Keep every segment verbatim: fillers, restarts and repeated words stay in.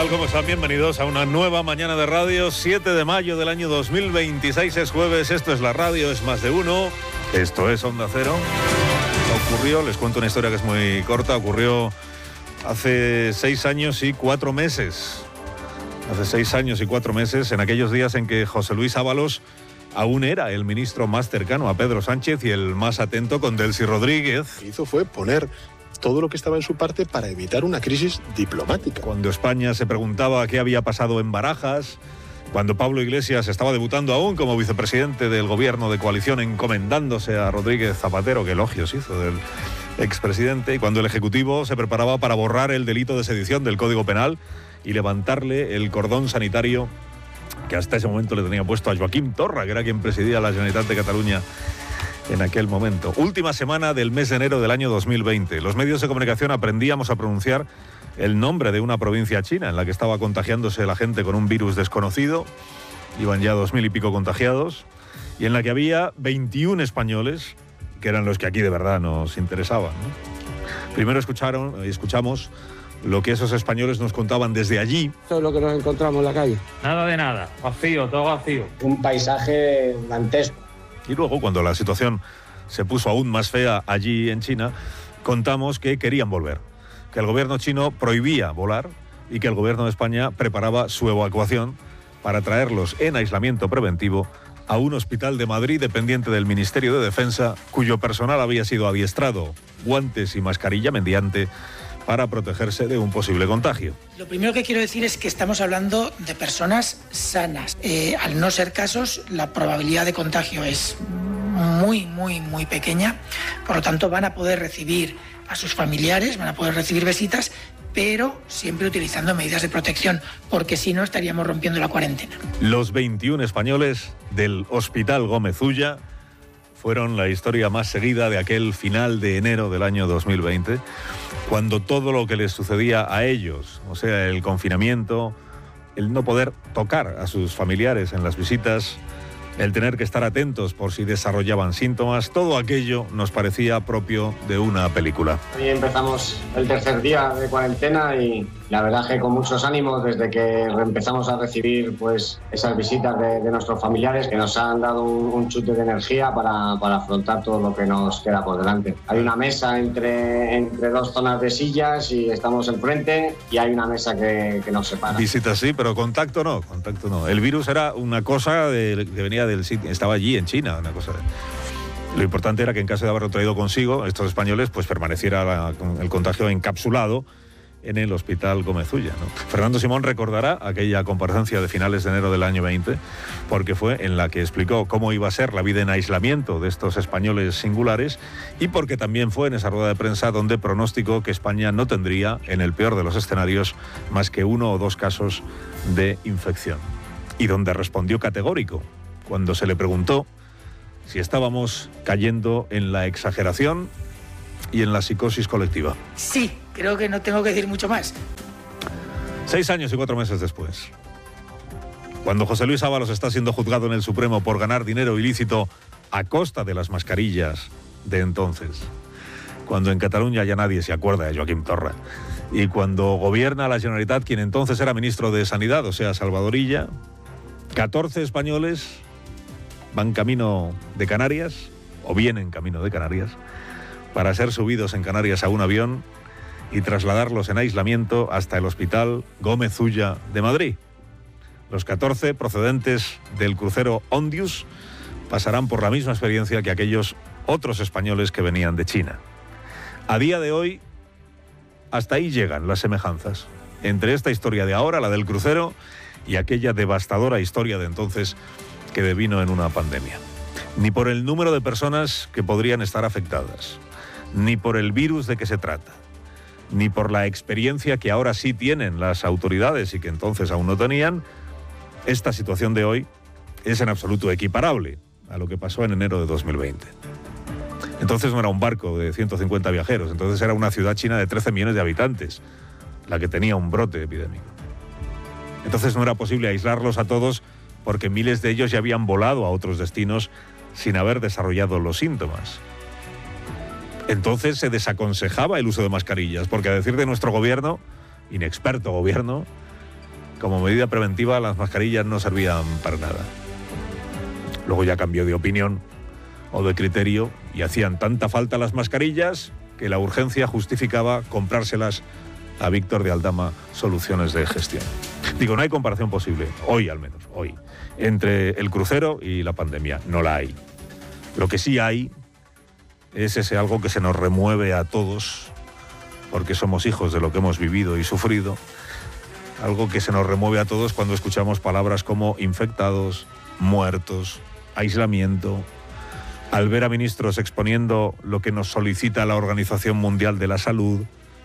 tal? ¿Cómo están? Bienvenidos a una nueva mañana de radio, siete de mayo del año dos mil veintiséis, es jueves, esto es la radio, es más de uno, esto es Onda Cero. Ocurrió, les cuento una historia que es muy corta, ocurrió hace seis años y cuatro meses. Hace seis años y cuatro meses, en aquellos días en que José Luis Ábalos aún era el ministro más cercano a Pedro Sánchez y el más atento con Delcy Rodríguez. Lo que hizo fue poner todo lo que estaba en su parte para evitar una crisis diplomática. Cuando España se preguntaba qué había pasado en Barajas, cuando Pablo Iglesias estaba debutando aún como vicepresidente del gobierno de coalición, encomendándose a Rodríguez Zapatero, que elogios hizo del expresidente, y cuando el Ejecutivo se preparaba para borrar el delito de sedición del Código Penal y levantarle el cordón sanitario que hasta ese momento le tenía puesto a Joaquim Torra, que era quien presidía la Generalitat de Cataluña en aquel momento. Última semana del mes de enero del año dos mil veinte. Los medios de comunicación aprendíamos a pronunciar el nombre de una provincia china en la que estaba contagiándose la gente con un virus desconocido. Iban ya dos mil y pico contagiados. Y en la que había veintiún españoles, que eran los que aquí de verdad nos interesaban, ¿no? Primero escucharon, escuchamos lo que esos españoles nos contaban desde allí. Esto es lo que nos encontramos en la calle. Nada de nada, vacío, todo vacío. Un paisaje dantesco. Y luego, cuando la situación se puso aún más fea allí en China, contamos que querían volver, que el gobierno chino prohibía volar y que el gobierno de España preparaba su evacuación para traerlos en aislamiento preventivo a un hospital de Madrid dependiente del Ministerio de Defensa, cuyo personal había sido adiestrado, guantes y mascarilla mediante, para protegerse de un posible contagio. Lo primero que quiero decir es que estamos hablando de personas sanas. Eh, al no ser casos, la probabilidad de contagio es muy, muy, muy pequeña. Por lo tanto, van a poder recibir a sus familiares, van a poder recibir visitas, pero siempre utilizando medidas de protección, porque si no estaríamos rompiendo la cuarentena. Los veintiún españoles del Hospital Gómez Ulla fueron la historia más seguida de aquel final de enero del año dos mil veinte, cuando todo lo que les sucedía a ellos, o sea, el confinamiento, el no poder tocar a sus familiares en las visitas, el tener que estar atentos por si desarrollaban síntomas, todo aquello nos parecía propio de una película. Hoy empezamos el tercer día de cuarentena y la verdad que con muchos ánimos desde que empezamos a recibir pues esas visitas de, de nuestros familiares que nos han dado un, un chute de energía para, para afrontar todo lo que nos queda por delante. Hay una mesa entre, entre dos zonas de sillas y estamos enfrente y hay una mesa que, que nos separa. Visitas sí, pero contacto no, contacto no. El virus era una cosa de, que venía del sitio, estaba allí en China, una cosa de... Lo importante era que en caso de haberlo traído consigo, estos españoles, pues permaneciera la, el contagio encapsulado en el Hospital Gómez Ulla, ¿no? Fernando Simón recordará aquella comparecencia de finales de enero del año veinte, porque fue en la que explicó cómo iba a ser la vida en aislamiento de estos españoles singulares y porque también fue en esa rueda de prensa donde pronosticó que España no tendría, en el peor de los escenarios, más que uno o dos casos de infección. Y donde respondió categórico cuando se le preguntó si estábamos cayendo en la exageración y en la psicosis colectiva. Sí, creo que no tengo que decir mucho más. Seis años y cuatro meses después, cuando José Luis Ábalos está siendo juzgado en el Supremo por ganar dinero ilícito a costa de las mascarillas de entonces, cuando en Cataluña ya nadie se acuerda de Joaquim Torra, y cuando gobierna la Generalitat quien entonces era ministro de Sanidad, o sea, Salvador Illa, catorce españoles van camino de Canarias, o vienen camino de Canarias, para ser subidos en Canarias a un avión y trasladarlos en aislamiento hasta el Hospital Gómez Ulla de Madrid. Los catorce procedentes del crucero Ondius pasarán por la misma experiencia que aquellos otros españoles que venían de China. A día de hoy, hasta ahí llegan las semejanzas entre esta historia de ahora, la del crucero, y aquella devastadora historia de entonces que devino en una pandemia. Ni por el número de personas que podrían estar afectadas, ni por el virus de que se trata, ni por la experiencia que ahora sí tienen las autoridades y que entonces aún no tenían, esta situación de hoy es en absoluto equiparable a lo que pasó en enero de dos mil veinte. Entonces no era un barco de ciento cincuenta viajeros, entonces era una ciudad china de trece millones de habitantes, la que tenía un brote epidémico. Entonces no era posible aislarlos a todos porque miles de ellos ya habían volado a otros destinos sin haber desarrollado los síntomas. Entonces se desaconsejaba el uso de mascarillas, porque a decir de nuestro gobierno, inexperto gobierno, como medida preventiva las mascarillas no servían para nada. Luego ya cambió de opinión o de criterio y hacían tanta falta las mascarillas que la urgencia justificaba comprárselas a Víctor de Aldama Soluciones de Gestión. Digo, no hay comparación posible, hoy al menos, hoy, entre el crucero y la pandemia. No la hay. Lo que sí hay es ese algo que se nos remueve a todos, porque somos hijos de lo que hemos vivido y sufrido, algo que se nos remueve a todos cuando escuchamos palabras como infectados, muertos, aislamiento, al ver a ministros exponiendo lo que nos solicita la Organización Mundial de la Salud,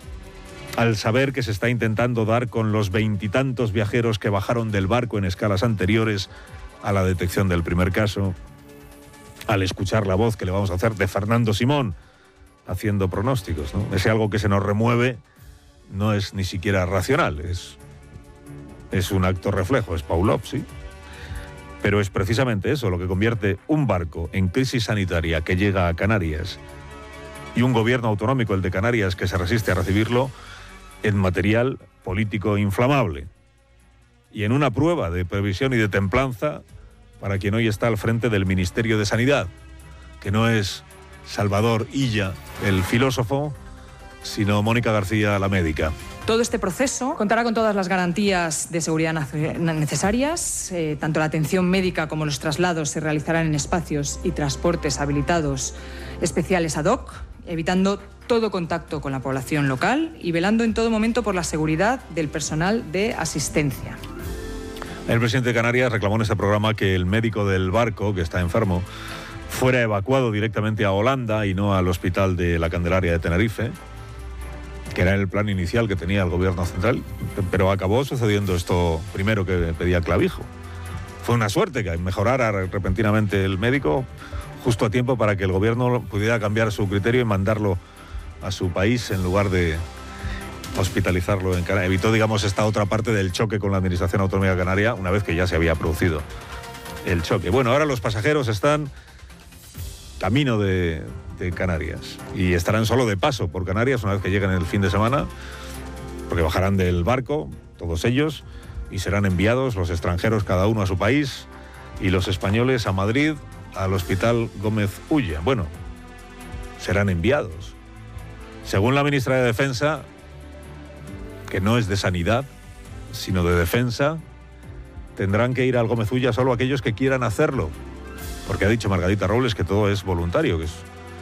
al saber que se está intentando dar con los veintitantos viajeros que bajaron del barco en escalas anteriores a la detección del primer caso, al escuchar la voz que le vamos a hacer de Fernando Simón haciendo pronósticos, ¿no? Ese algo que se nos remueve no es ni siquiera racional, es, es un acto reflejo, es Pavlov, sí. Pero es precisamente eso lo que convierte un barco en crisis sanitaria que llega a Canarias y un gobierno autonómico, el de Canarias, que se resiste a recibirlo, en material político inflamable. Y en una prueba de previsión y de templanza para quien hoy está al frente del Ministerio de Sanidad, que no es Salvador Illa, el filósofo, sino Mónica García, la médica. Todo este proceso contará con todas las garantías de seguridad necesarias. Eh, tanto la atención médica como los traslados se realizarán en espacios y transportes habilitados especiales ad hoc, evitando todo contacto con la población local y velando en todo momento por la seguridad del personal de asistencia. El presidente de Canarias reclamó en este programa que el médico del barco, que está enfermo, fuera evacuado directamente a Holanda y no al hospital de la Candelaria de Tenerife, que era el plan inicial que tenía el gobierno central, pero acabó sucediendo esto primero que pedía Clavijo. Fue una suerte que mejorara repentinamente el médico justo a tiempo para que el gobierno pudiera cambiar su criterio y mandarlo a su país en lugar de hospitalizarlo en Canarias. Evitó, digamos, esta otra parte del choque con la Administración Autonómica Canaria una vez que ya se había producido el choque. Bueno, ahora los pasajeros están camino de, de Canarias y estarán solo de paso por Canarias una vez que lleguen el fin de semana, porque bajarán del barco, todos ellos, y serán enviados los extranjeros cada uno a su país y los españoles a Madrid, al Hospital Gómez Ulla. Bueno, serán enviados. Según la ministra de Defensa, que no es de Sanidad, sino de Defensa, tendrán que ir al Gómez Ulla solo aquellos que quieran hacerlo, porque ha dicho Margarita Robles que todo es voluntario, que, es,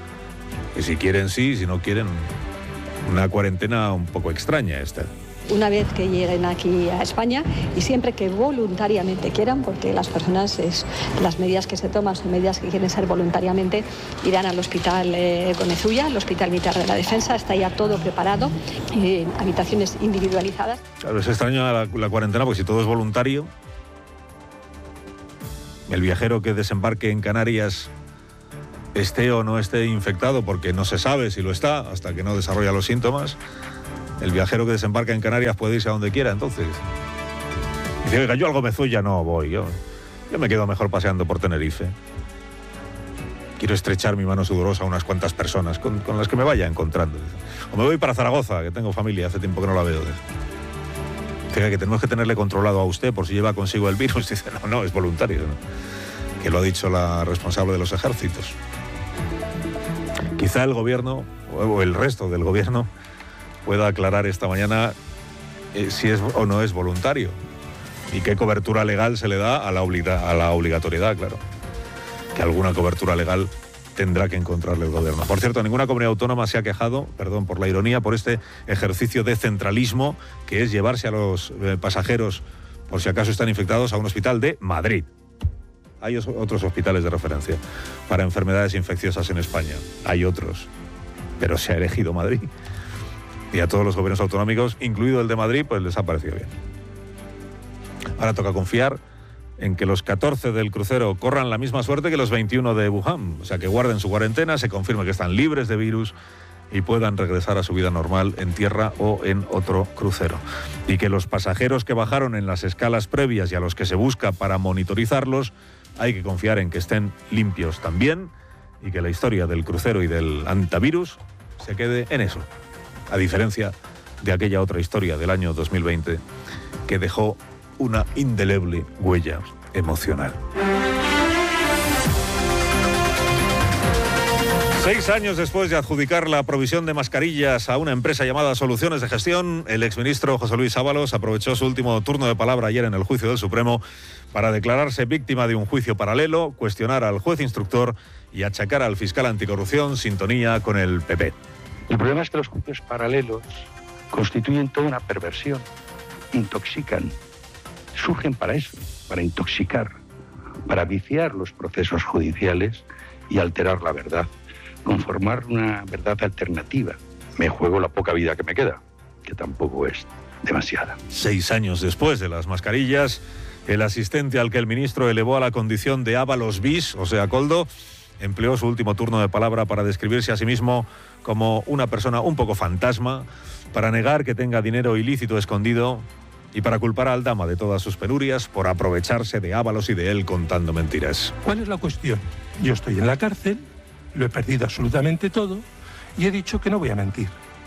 que si quieren sí, si no quieren, una cuarentena un poco extraña esta. Una vez que lleguen aquí a España y siempre que voluntariamente quieran, porque las personas, es, las medidas que se toman son medidas que quieren ser voluntariamente, irán al Hospital eh, Gómez Ulla, el Hospital Militar de la Defensa, está ya todo preparado, eh, habitaciones individualizadas. Claro, es extraño la, la cuarentena porque si todo es voluntario, el viajero que desembarque en Canarias esté o no esté infectado, porque no se sabe si lo está hasta que no desarrolla los síntomas. El viajero que desembarca en Canarias puede irse a donde quiera, entonces. Dice, oiga, yo al Gómez Ulla no voy, yo, yo me quedo mejor paseando por Tenerife. Quiero estrechar mi mano sudorosa a unas cuantas personas con, con las que me vaya encontrando. O me voy para Zaragoza, que tengo familia, hace tiempo que no la veo. Dice que tenemos que tenerle controlado a usted por si lleva consigo el virus. Dice, no, no, es voluntario, ¿no? Que lo ha dicho la responsable de los ejércitos. Quizá el gobierno, o el resto del gobierno, pueda aclarar esta mañana eh, si es o no es voluntario y qué cobertura legal se le da a la, obliga- a la obligatoriedad, claro. Que alguna cobertura legal tendrá que encontrarle el gobierno. Por cierto, ninguna comunidad autónoma se ha quejado, perdón por la ironía, por este ejercicio de centralismo que es llevarse a los eh, pasajeros, por si acaso están infectados, a un hospital de Madrid. Hay os- otros hospitales de referencia para enfermedades infecciosas en España. Hay otros, pero se ha elegido Madrid. Y a todos los gobiernos autonómicos, incluido el de Madrid, pues les ha parecido bien. Ahora toca confiar en que los catorce del crucero corran la misma suerte que los veintiuno de Wuhan. O sea, que guarden su cuarentena, se confirme que están libres de virus y puedan regresar a su vida normal en tierra o en otro crucero. Y que los pasajeros que bajaron en las escalas previas y a los que se busca para monitorizarlos, hay que confiar en que estén limpios también y que la historia del crucero y del antivirus se quede en eso. A diferencia de aquella otra historia del año dos mil veinte que dejó una indeleble huella emocional. Seis años después de adjudicar la provisión de mascarillas a una empresa llamada Soluciones de Gestión, el exministro José Luis Ábalos aprovechó su último turno de palabra ayer en el juicio del Supremo para declararse víctima de un juicio paralelo, cuestionar al juez instructor y achacar al fiscal anticorrupción sintonía con el P P. El problema es que los juicios paralelos constituyen toda una perversión, intoxican, surgen para eso, para intoxicar, para viciar los procesos judiciales y alterar la verdad. Conformar una verdad alternativa. Me juego la poca vida que me queda, que tampoco es demasiada. Seis años después de las mascarillas, el asistente al que el ministro elevó a la condición de Ábalos bis, o sea, Koldo, empleó su último turno de palabra para describirse a sí mismo como una persona un poco fantasma, para negar que tenga dinero ilícito escondido y para culpar a Aldama de todas sus penurias por aprovecharse de Ábalos y de él contando mentiras. ¿Cuál es la cuestión? Yo estoy en la cárcel, lo he perdido absolutamente todo y he dicho que no voy a mentir.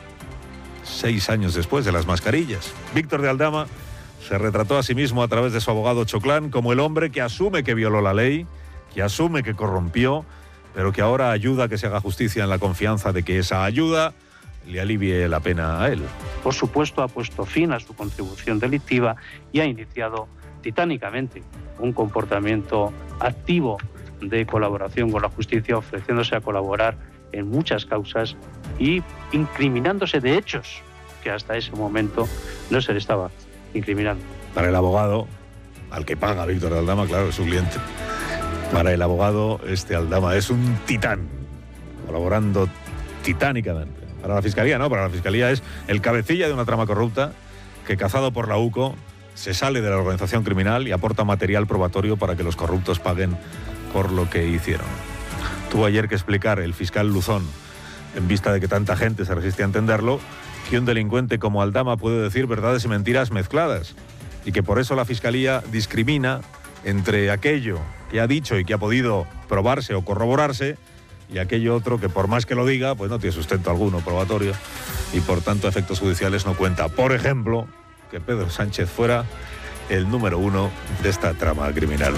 Seis años después de las mascarillas, Víctor de Aldama se retrató a sí mismo a través de su abogado Choclán como el hombre que asume que violó la ley, que asume que corrompió, pero que ahora ayuda a que se haga justicia en la confianza de que esa ayuda le alivie la pena a él. Por supuesto, ha puesto fin a su contribución delictiva y ha iniciado titánicamente un comportamiento activo de colaboración con la justicia, ofreciéndose a colaborar en muchas causas y incriminándose de hechos que hasta ese momento no se le estaba incriminando. Para el abogado, al que paga Víctor de Aldama, claro, es su cliente. Para el abogado, este Aldama es un titán, colaborando titánicamente. Para la Fiscalía no, para la Fiscalía es el cabecilla de una trama corrupta que, cazado por la U C O, se sale de la organización criminal y aporta material probatorio para que los corruptos paguen por lo que hicieron. Tuvo ayer que explicar el fiscal Luzón, en vista de que tanta gente se resiste a entenderlo, que un delincuente como Aldama puede decir verdades y mentiras mezcladas y que por eso la Fiscalía discrimina entre aquello que ha dicho y que ha podido probarse o corroborarse y aquello otro que por más que lo diga, pues no tiene sustento alguno probatorio y por tanto a efectos judiciales no cuenta. Por ejemplo, que Pedro Sánchez fuera el número uno de esta trama criminal.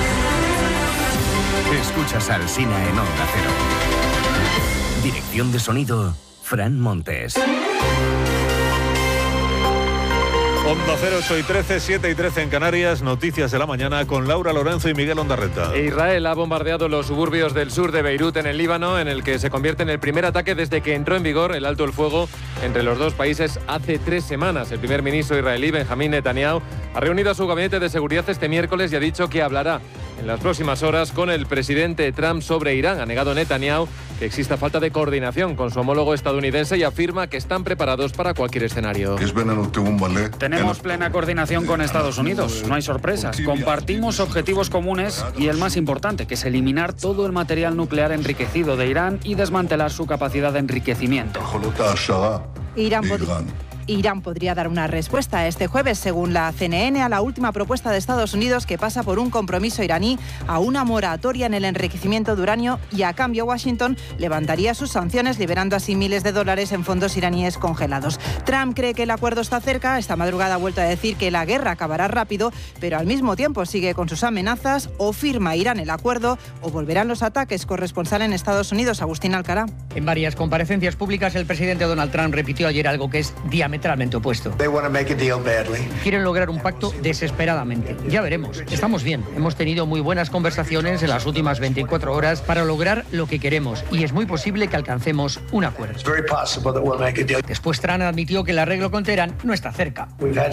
Escuchas al Sina en Onda Cero. Dirección de sonido, Fran Montes. Onda Cero, ocho y trece, siete y trece en Canarias, noticias de la mañana con Laura Lorenzo y Miguel Ondarreta. Israel ha bombardeado los suburbios del sur de Beirut en el Líbano, en el que se convierte en el primer ataque desde que entró en vigor el alto el fuego entre los dos países hace tres semanas. El primer ministro israelí, Benjamín Netanyahu, ha reunido a su gabinete de seguridad este miércoles y ha dicho que hablará en las próximas horas con el presidente Trump sobre Irán. Ha negado Netanyahu que exista falta de coordinación con su homólogo estadounidense y afirma que están preparados para cualquier escenario. Tenemos plena coordinación con Estados Unidos, no hay sorpresas. Compartimos objetivos comunes y el más importante, que es eliminar todo el material nuclear enriquecido de Irán y desmantelar su capacidad de enriquecimiento. Irán, pod- Irán podría dar una respuesta este jueves, según la C N N, a la última propuesta de Estados Unidos que pasa por un compromiso iraní a una moratoria en el enriquecimiento de uranio y a cambio Washington levantaría sus sanciones, liberando así miles de dólares en fondos iraníes congelados. Trump cree que el acuerdo está cerca. Esta madrugada ha vuelto a decir que la guerra acabará rápido, pero al mismo tiempo sigue con sus amenazas. O firma Irán el acuerdo o volverán los ataques. Corresponsal en Estados Unidos, Agustín Alcalá. En varias comparecencias públicas, el presidente Donald Trump repitió ayer algo que es diametralmente opuesto. Quieren lograr un pacto desesperadamente. Ya veremos. Estamos bien. Hemos tenido muy buenas conversaciones en las últimas veinticuatro horas para lograr lo que queremos y es muy posible que alcancemos un acuerdo. Después Trump admitió que el arreglo con Teherán no está cerca.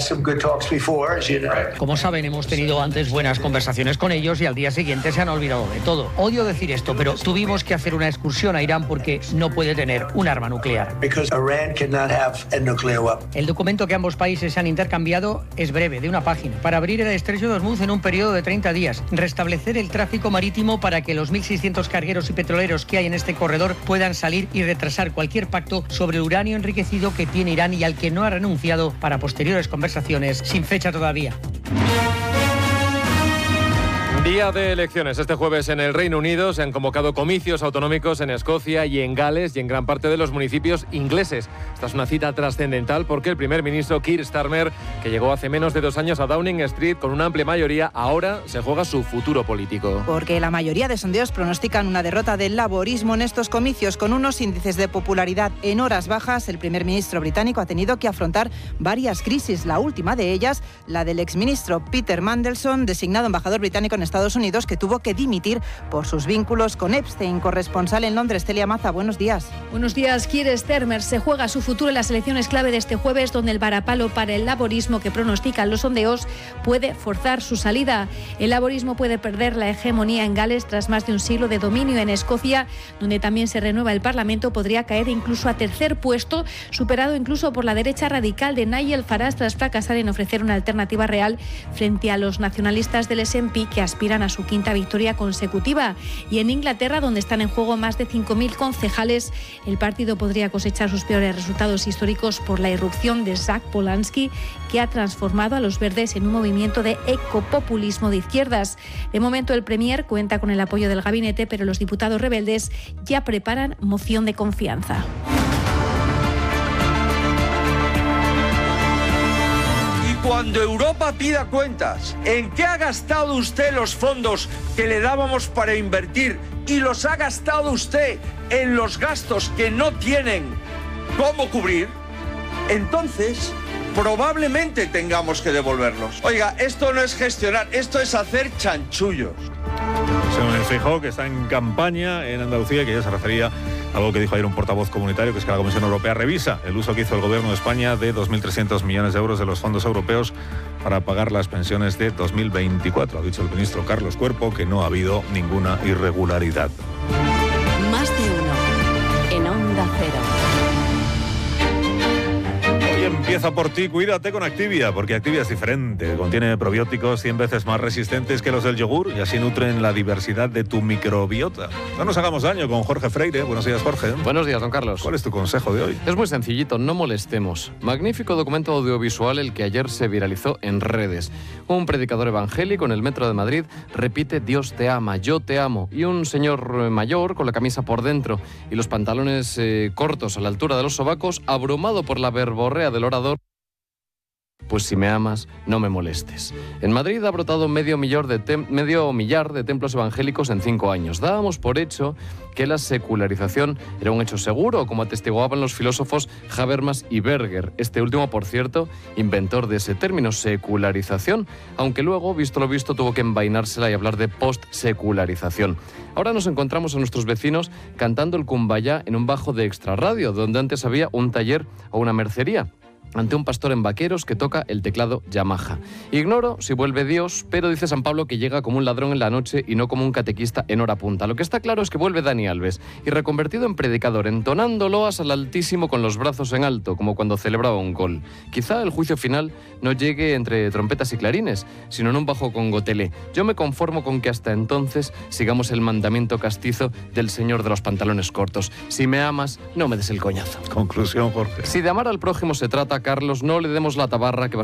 Como saben, hemos tenido antes buenas conversaciones con ellos y al día siguiente se han olvidado de todo. Odio decir esto, pero tuvimos que hacer una excursión a Irán porque no puede tener un arma nuclear. El documento que ambos países se han intercambiado es breve, de una página, para abrir el estrecho de Hormuz en un periodo de treinta días, restablecer el tráfico marítimo para que los mil seiscientos cargueros y petroleros que hay en este corredor puedan salir y retrasar cualquier pacto sobre el uranio enriquecido que tiene Irán y al que no ha renunciado, para posteriores conversaciones sin fecha todavía. Día de elecciones. Este jueves en el Reino Unido se han convocado comicios autonómicos en Escocia y en Gales y en gran parte de los municipios ingleses. Esta es una cita trascendental porque el primer ministro Keir Starmer, que llegó hace menos de dos años a Downing Street con una amplia mayoría, ahora se juega su futuro político. Porque la mayoría de sondeos pronostican una derrota del laborismo en estos comicios. Con unos índices de popularidad en horas bajas, el primer ministro británico ha tenido que afrontar varias crisis. La última de ellas, la del exministro Peter Mandelson, designado embajador británico en Estados Unidos, que tuvo que dimitir por sus vínculos con Epstein. Corresponsal en Londres, Celia Maza, buenos días. Buenos días. Keir Starmer se juega su futuro en las elecciones clave de este jueves, donde el varapalo para el laborismo que pronostican los sondeos puede forzar su salida. El laborismo puede perder la hegemonía en Gales tras más de un siglo de dominio. En Escocia, donde también se renueva el Parlamento, podría caer incluso a tercer puesto, superado incluso por la derecha radical de Nigel Farage tras fracasar en ofrecer una alternativa real frente a los nacionalistas del S and P, que aspiran a su quinta victoria consecutiva. Y en Inglaterra, donde están en juego más de cinco mil concejales, el partido podría cosechar sus peores resultados históricos por la irrupción de Jack Polanski, que ha transformado a los verdes en un movimiento de ecopopulismo de izquierdas. De momento, el Premier cuenta con el apoyo del gabinete, pero los diputados rebeldes ya preparan moción de confianza. Cuando Europa pida cuentas, ¿en qué ha gastado usted los fondos que le dábamos para invertir y los ha gastado usted en los gastos que no tienen cómo cubrir? Entonces, probablemente tengamos que devolverlos. Oiga, esto no es gestionar, esto es hacer chanchullos. Núñez Feijóo, que está en campaña en Andalucía, que ya se refería a algo que dijo ayer un portavoz comunitario, que es que la Comisión Europea revisa el uso que hizo el Gobierno de España de dos mil trescientos millones de euros de los fondos europeos para pagar las pensiones de dos mil veinticuatro. Ha dicho el ministro Carlos Cuerpo que no ha habido ninguna irregularidad. Más de uno en Onda Cero. Empieza por ti, cuídate con Activia, porque Activia es diferente, contiene probióticos cien veces más resistentes que los del yogur y así nutren la diversidad de tu microbiota. No nos hagamos daño con Jorge Freire. Buenos días, Jorge. Buenos días, don Carlos. ¿Cuál es tu consejo de hoy? Es muy sencillito, no molestemos. Magnífico documento audiovisual el que ayer se viralizó en redes. Un predicador evangélico en el metro de Madrid repite Dios te ama, yo te amo, y un señor mayor con la camisa por dentro y los pantalones eh, cortos a la altura de los sobacos, abrumado por la verborrea del orador: pues si me amas, no me molestes. En Madrid ha brotado medio millar de, tem- medio millar de templos evangélicos en cinco años. Dábamos por hecho que la secularización era un hecho seguro, como atestiguaban los filósofos Habermas y Berger. Este último, por cierto, inventor de ese término, secularización, aunque luego, visto lo visto, tuvo que envainársela y hablar de post-secularización. Ahora nos encontramos a nuestros vecinos cantando el Kumbaya en un bajo de extrarradio, donde antes había un taller o una mercería, ante un pastor en vaqueros que toca el teclado Yamaha. Ignoro si vuelve Dios, pero dice San Pablo que llega como un ladrón en la noche y no como un catequista en hora punta. Lo que está claro es que vuelve Dani Alves, y reconvertido en predicador, entonando loas al Altísimo con los brazos en alto, como cuando celebraba un gol. Quizá el juicio final no llegue entre trompetas y clarines, sino en un bajo con gotelé. Yo me conformo con que hasta entonces sigamos el mandamiento castizo del señor de los pantalones cortos. Si me amas, no me des el coñazo. Conclusión, Jorge. Si de amar al prójimo se trata, Carlos, no le demos la tabarra que va